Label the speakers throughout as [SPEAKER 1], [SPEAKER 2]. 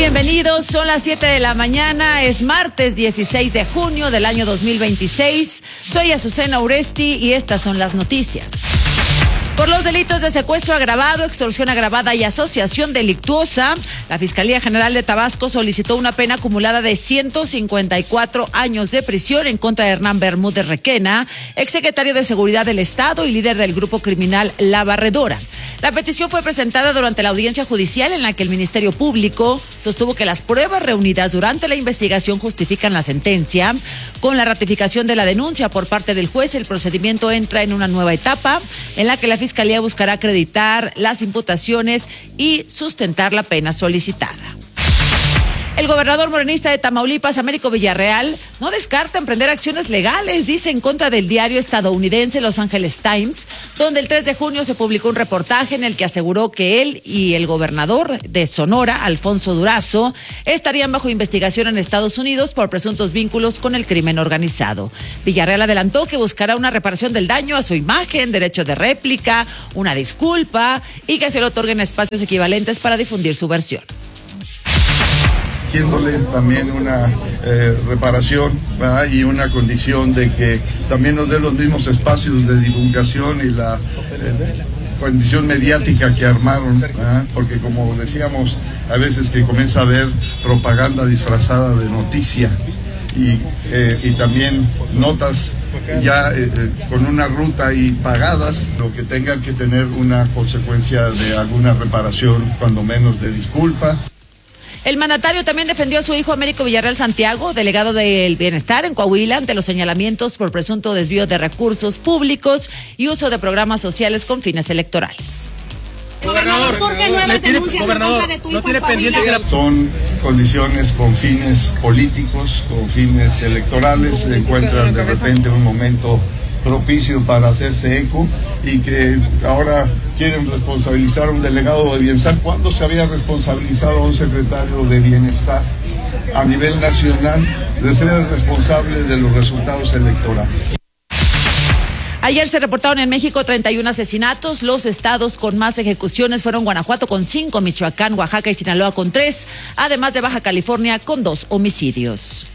[SPEAKER 1] bienvenidos, son las 7 de la mañana, es martes 16 de junio del año 2026. Soy Azucena Uresti y estas son las noticias. Por los delitos de secuestro agravado, extorsión agravada y asociación delictuosa, la Fiscalía General de Tabasco solicitó una pena acumulada de 154 años de prisión en contra de Hernán Bermúdez Requena, exsecretario de Seguridad del Estado y líder del grupo criminal La Barredora. La petición fue presentada durante la audiencia judicial en la que el Ministerio Público sostuvo que las pruebas reunidas durante la investigación justifican la sentencia. Con la ratificación de la denuncia por parte del juez, el procedimiento entra en una nueva etapa en la que la Fiscalía buscará acreditar las imputaciones y sustentar la pena solicitada. El gobernador morenista de Tamaulipas, Américo Villarreal, no descarta emprender acciones legales, dice, en contra del diario estadounidense Los Angeles Times, donde el 3 de junio se publicó un reportaje en el que aseguró que él y el gobernador de Sonora, Alfonso Durazo, estarían bajo investigación en Estados Unidos por presuntos vínculos con el crimen organizado. Villarreal adelantó que buscará una reparación del daño a su imagen, derecho de réplica, una disculpa y que se le otorguen espacios equivalentes para difundir su versión.
[SPEAKER 2] Pidiéndole también una reparación, ¿verdad? Y una condición de que también nos dé los mismos espacios de divulgación y la condición mediática que armaron, ¿verdad? Porque como decíamos, a veces que comienza a haber propaganda disfrazada de noticia y también notas ya con una ruta y pagadas, lo que tengan que tener una consecuencia de alguna reparación, cuando menos de disculpa.
[SPEAKER 1] El mandatario también defendió a su hijo Américo Villarreal Santiago, delegado del Bienestar en Coahuila, ante los señalamientos por presunto desvío de recursos públicos y uso de programas sociales con fines electorales.
[SPEAKER 3] Gobernador, surgen nuevas denuncias en contra de tu hijo en Coahuila.
[SPEAKER 2] Son condiciones con fines políticos, con fines electorales, se encuentran de repente un momento propicio para hacerse eco y que ahora quieren responsabilizar a un delegado de bienestar. ¿Cuándo se había responsabilizado a un secretario de bienestar a nivel nacional de ser el responsable de los resultados electorales?
[SPEAKER 1] Ayer se reportaron en México 31 asesinatos. Los estados con más ejecuciones fueron Guanajuato con 5, Michoacán, Oaxaca y Sinaloa con 3, además de Baja California con 2 homicidios.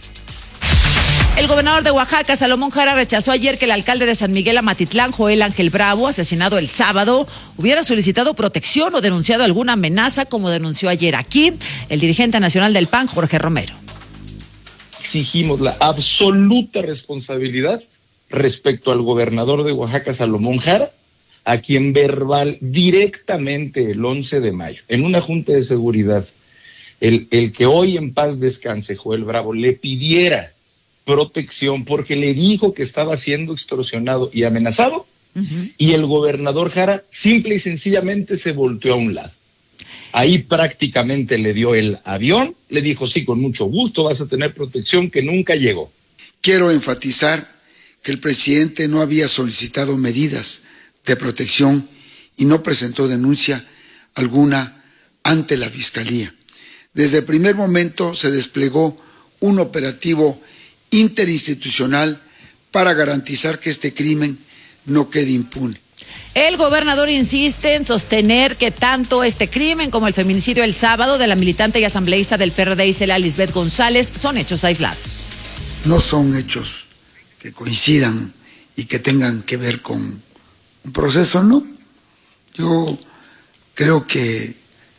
[SPEAKER 1] El gobernador de Oaxaca, Salomón Jara, rechazó ayer que el alcalde de San Miguel Amatitlán, Joel Ángel Bravo, asesinado el sábado, hubiera solicitado protección o denunciado alguna amenaza, como denunció ayer aquí el dirigente nacional del PAN, Jorge Romero.
[SPEAKER 4] Exigimos la absoluta responsabilidad respecto al gobernador de Oaxaca, Salomón Jara, a quien verbal directamente el 11 de mayo, en una junta de seguridad, el que hoy en paz descanse, Joel Bravo, le pidiera protección porque le dijo que estaba siendo extorsionado y amenazado, y el gobernador Jara simple y sencillamente se volteó a un lado. Ahí prácticamente le dio el avión, le dijo sí, con mucho gusto vas a tener protección, que nunca llegó.
[SPEAKER 5] Quiero enfatizar que el presidente no había solicitado medidas de protección y no presentó denuncia alguna ante la Fiscalía. Desde el primer momento se desplegó un operativo interinstitucional para garantizar que este crimen no quede impune.
[SPEAKER 1] El gobernador insiste en sostener que tanto este crimen como el feminicidio el sábado de la militante y asambleísta del PRD Isela Lisbeth González son hechos aislados.
[SPEAKER 5] No son hechos que coincidan y que tengan que ver con un proceso, no. Yo creo que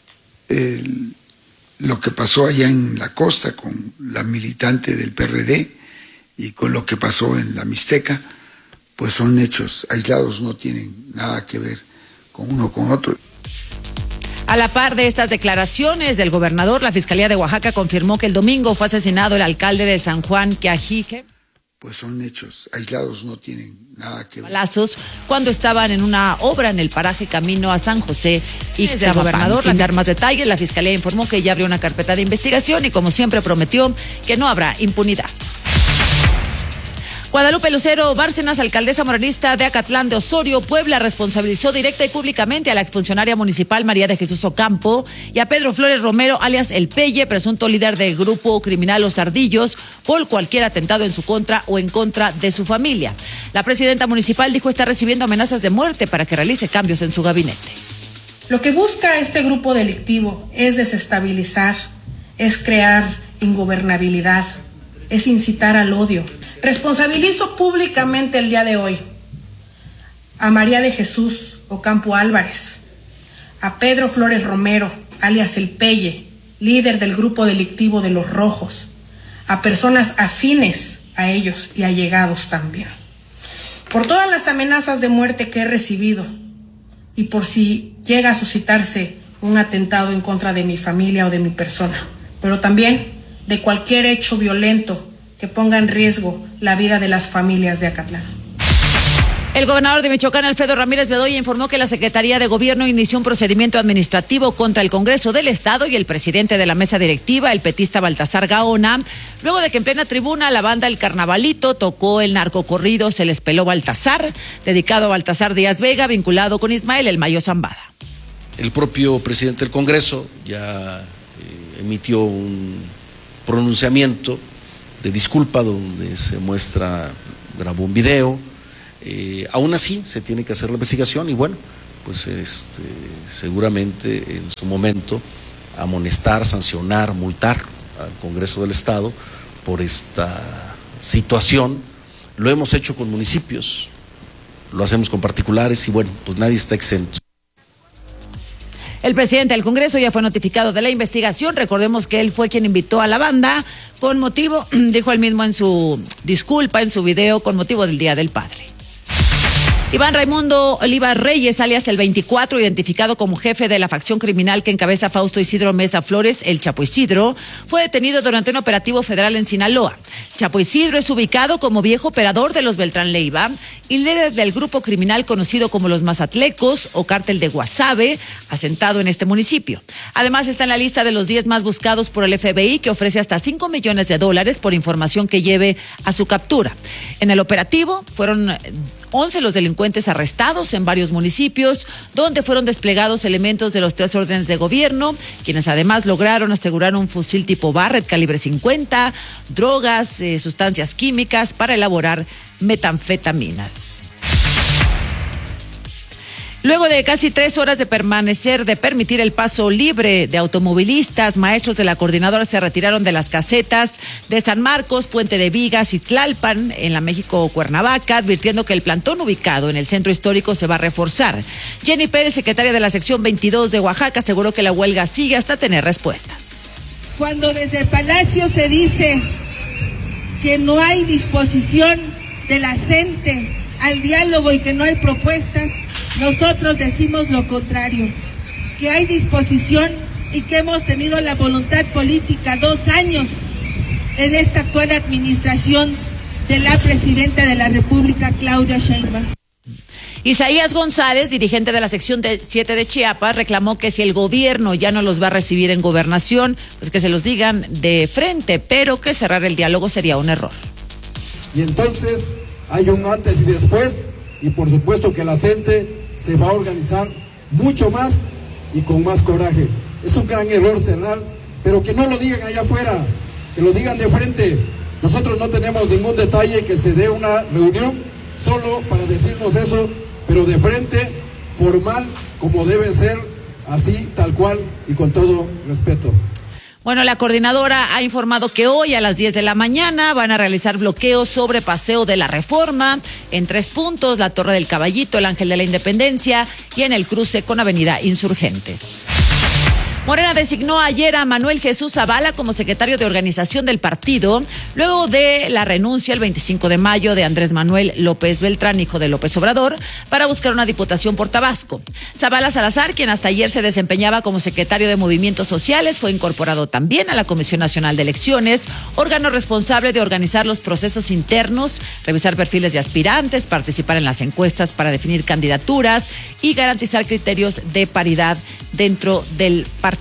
[SPEAKER 5] lo que pasó allá en la costa con la militante del PRD y con lo que pasó en la Mixteca, pues son hechos aislados, no tienen nada que ver con uno con otro.
[SPEAKER 1] A la par de estas declaraciones del gobernador, la Fiscalía de Oaxaca confirmó que el domingo fue asesinado el alcalde de San Juan, Quiajique.
[SPEAKER 5] Pues son hechos aislados, no tienen nada que ver.
[SPEAKER 1] Balazos cuando estaban en una obra en el paraje camino a San José y el gobernador. Sin dar más detalles, la Fiscalía informó que ya abrió una carpeta de investigación y, como siempre, prometió que no habrá impunidad. Guadalupe Lucero Bárcenas, alcaldesa morenista de Acatlán de Osorio, Puebla, responsabilizó directa y públicamente a la exfuncionaria municipal María de Jesús Ocampo y a Pedro Flores Romero, alias El Pelle, presunto líder del grupo criminal Los Ardillos, por cualquier atentado en su contra o en contra de su familia. La presidenta municipal dijo estar recibiendo amenazas de muerte para que realice cambios en su gabinete.
[SPEAKER 6] Lo que busca este grupo delictivo es desestabilizar
[SPEAKER 3] es crear ingobernabilidad, es incitar al odio. Responsabilizo públicamente el día de hoy a María de Jesús Ocampo Álvarez, a Pedro Flores Romero, alias El Pelle, líder del grupo delictivo de Los Rojos, a personas afines a ellos y allegados también, por todas las amenazas de muerte que he recibido y por si llega a suscitarse un atentado en contra de mi familia o de mi persona, pero también de cualquier hecho violento que ponga en riesgo la vida de las familias de Acatlán.
[SPEAKER 1] El gobernador de Michoacán, Alfredo Ramírez Bedoya, informó que la Secretaría de Gobierno inició un procedimiento administrativo contra el Congreso del Estado y el presidente de la mesa directiva, el petista Baltasar Gaona, luego de que en plena tribuna la banda El Carnavalito tocó el narcocorrido Se les peló Baltasar, dedicado a Baltasar Díaz Vega, vinculado con Ismael El Mayo Zambada.
[SPEAKER 6] El propio presidente del Congreso ya emitió un pronunciamiento de disculpa donde se muestra, grabó un video. Aún así se tiene que hacer la investigación y bueno, pues seguramente en su momento amonestar, sancionar, multar al Congreso del Estado por esta situación. Lo hemos hecho con municipios, lo hacemos con particulares y bueno, pues nadie está exento.
[SPEAKER 1] El presidente del Congreso ya fue notificado de la investigación. Recordemos que él fue quien invitó a la banda con motivo, dijo él mismo en su disculpa, en su video, con motivo del Día del Padre. Iván Raimundo Oliva Reyes, alias el 24, identificado como jefe de la facción criminal que encabeza Fausto Isidro Mesa Flores, el Chapo Isidro, fue detenido durante un operativo federal en Sinaloa. Chapo Isidro es ubicado como viejo operador de los Beltrán Leiva y líder del grupo criminal conocido como los Mazatlecos o Cártel de Guasave, asentado en este municipio. Además está en la lista de los 10 más buscados por el FBI, que ofrece hasta $5 millones por información que lleve a su captura. En el operativo fueron 11 los delincuentes arrestados en varios municipios, donde fueron desplegados elementos de los 3 órdenes de gobierno, quienes además lograron asegurar un fusil tipo Barrett calibre 50, drogas, sustancias químicas para elaborar metanfetaminas. Luego de casi 3 horas de permitir el paso libre de automovilistas, maestros de la coordinadora se retiraron de las casetas de San Marcos, Puente de Vigas y Tlalpan, en la México-Cuernavaca, advirtiendo que el plantón ubicado en el centro histórico se va a reforzar. Jenny Pérez, secretaria de la sección 22 de Oaxaca, aseguró que la huelga sigue hasta tener respuestas.
[SPEAKER 7] Cuando desde el Palacio se dice que no hay disposición de la CENTE al diálogo y que no hay propuestas, nosotros decimos lo contrario, que hay disposición y que hemos tenido la voluntad política 2 años en esta actual administración de la presidenta de la República, Claudia Sheinbaum.
[SPEAKER 1] Isaías González, dirigente de la sección 7 de Chiapas, reclamó que si el gobierno ya no los va a recibir en gobernación, pues que se los digan de frente, pero que cerrar el diálogo sería un error.
[SPEAKER 8] Y entonces hay un antes y después, y por supuesto que la gente se va a organizar mucho más y con más coraje. Es un gran error cerrar, pero que no lo digan allá afuera, que lo digan de frente. Nosotros no tenemos ningún detalle que se dé una reunión solo para decirnos eso, pero de frente, formal, como debe ser, así, tal cual y con todo respeto.
[SPEAKER 1] Bueno, la coordinadora ha informado que hoy a las 10 de la mañana van a realizar bloqueos sobre Paseo de la Reforma en 3 puntos, la Torre del Caballito, el Ángel de la Independencia y en el cruce con Avenida Insurgentes. Morena designó ayer a Manuel Jesús Zavala como secretario de organización del partido, luego de la renuncia el 25 de mayo de Andrés Manuel López Beltrán, hijo de López Obrador, para buscar una diputación por Tabasco. Zavala Salazar, quien hasta ayer se desempeñaba como secretario de Movimientos Sociales, fue incorporado también a la Comisión Nacional de Elecciones, órgano responsable de organizar los procesos internos, revisar perfiles de aspirantes, participar en las encuestas para definir candidaturas y garantizar criterios de paridad dentro del partido.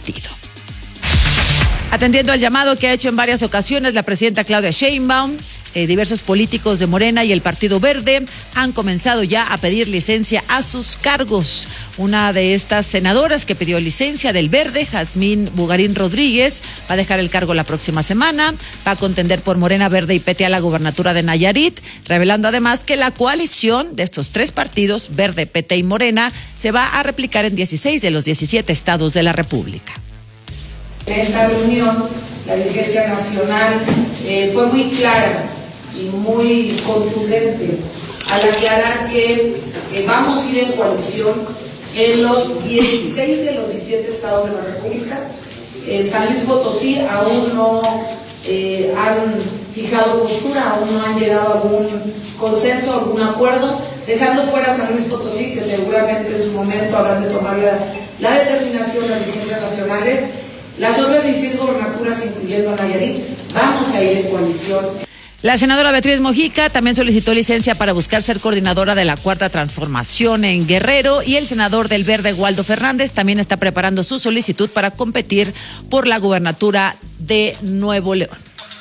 [SPEAKER 1] Atendiendo al llamado que ha hecho en varias ocasiones la presidenta Claudia Sheinbaum, diversos políticos de Morena y el Partido Verde han comenzado ya a pedir licencia a sus cargos. Una de estas senadoras que pidió licencia del Verde, Jazmín Bugarín Rodríguez, va a dejar el cargo la próxima semana, va a contender por Morena, Verde y PT a la gobernatura de Nayarit, revelando además que la coalición de estos 3 partidos, Verde, PT y Morena, se va a replicar en 16 de los 17 estados de la República.
[SPEAKER 9] En esta reunión
[SPEAKER 3] la dirigencia nacional fue muy clara y muy contundente al aclarar que vamos a ir en coalición en los 16 de los 17 estados de la República. En San Luis Potosí aún no han fijado postura, aún no han llegado a algún consenso, algún acuerdo, dejando fuera a San Luis Potosí, que seguramente en su momento habrán de tomar la determinación de las dirigencias nacionales. Las otras 16 gobernaturas, incluyendo a Nayarit, vamos a ir en coalición.
[SPEAKER 1] La senadora Beatriz Mojica también solicitó licencia para buscar ser coordinadora de la Cuarta Transformación en Guerrero, y el senador del Verde, Waldo Fernández, también está preparando su solicitud para competir por la gubernatura de Nuevo León.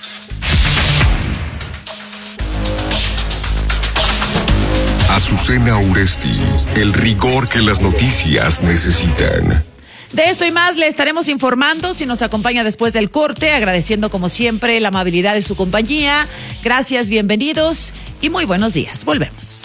[SPEAKER 9] Azucena Uresti, el rigor que las noticias necesitan.
[SPEAKER 1] De esto y más le estaremos informando si nos acompaña después del corte, agradeciendo como siempre la amabilidad de su compañía. Gracias, bienvenidos y muy buenos días. Volvemos.